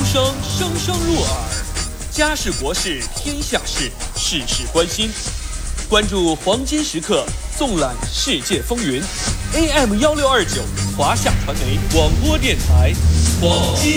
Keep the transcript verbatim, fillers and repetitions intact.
声声声入耳，家事国事天下事，事事关心。关注黄金时刻，纵览世界风云。A M 幺六二九，华夏传媒广播电台，黄金